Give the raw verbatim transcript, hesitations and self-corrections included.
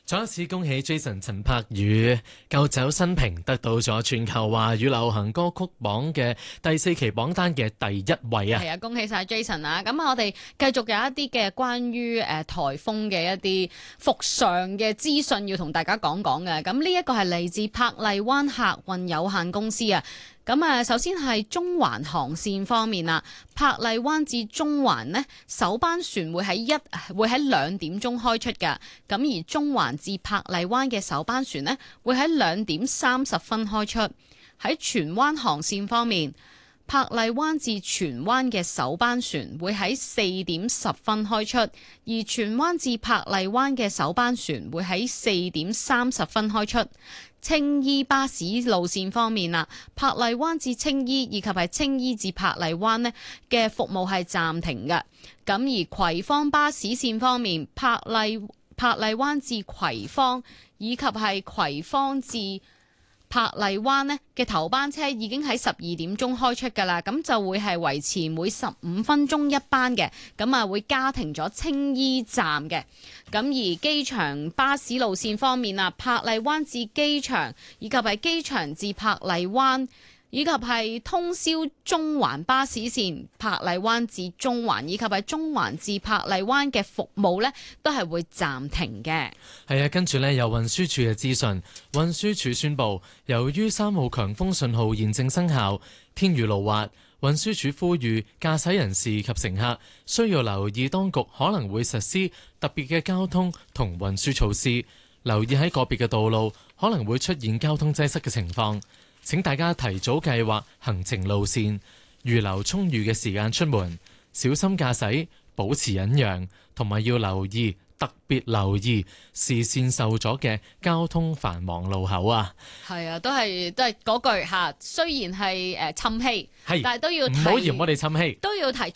再一次恭喜 Jason 陳柏宇救走新瓶，得到咗全球華語流行歌曲榜嘅第四期榜單嘅第一位啊！ 係啊，恭喜晒 Jason 啊！咁我哋繼續有一啲嘅關於誒颱風嘅一啲復常嘅資訊要同大家講講嘅。咁呢一個係嚟自柏麗灣客運有限公司啊。咁啊，首先係中環航線方面啊，柏麗灣至中環呢，首班船會喺一會喺兩點鐘開出㗎。咁而中環至柏麗灣嘅首班船呢，會喺兩點三十分開出。喺荃灣航線方面，柏麗灣至荃灣嘅首班船會喺四點十分開出，而荃灣至柏麗灣嘅首班船會喺四點三十分開出。青衣巴士路線方面啊，柏麗灣至青衣以及係青衣至柏麗灣呢嘅服務係暫停嘅。咁而葵芳巴士線方面，柏麗柏麗灣至葵芳以及係葵芳至柏麗灣呢嘅頭班車已經喺十二點鐘開出㗎啦，咁就會係維持每十五分鐘一班嘅，咁啊會加停咗青衣站嘅。咁而機場巴士路線方面啊，柏麗灣至機場以及係機場至柏麗灣，以及係通宵中環巴士線柏麗灣至中環，以及係中環至柏麗灣嘅服務呢，都係會暫停嘅。 係啊，跟住呢，有運輸署嘅資訊，運輸署宣布，由於三號強風信號現正生效，天雨路滑，運輸署呼籲駕駛人士及乘客需要留意當局可能會實施特別嘅交通同運輸措施，留意喺個別嘅道路可能會出現交通擠塞嘅情況。請大家提早計劃行程路線，預留充裕嘅時間出門，小心駕駛，保持忍讓，同埋要留意，特別留意視線受阻嘅交通繁忙路口啊！ 係啊，都係都係嗰句嚇，雖然係誒沉氣， 係， 但係都要唔好嫌我哋沉氣， 都要提